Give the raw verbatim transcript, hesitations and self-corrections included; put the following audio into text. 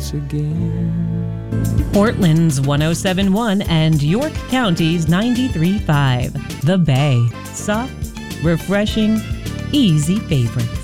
once again. Portland's one oh seven point one and York County's ninety-three point five. The Bay. Soft, refreshing, easy favorite.